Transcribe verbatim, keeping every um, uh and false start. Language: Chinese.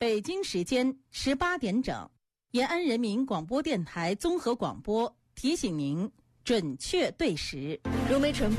北京时间十八点整，延安人民广播电台综合广播提醒您准确对时。 如没传播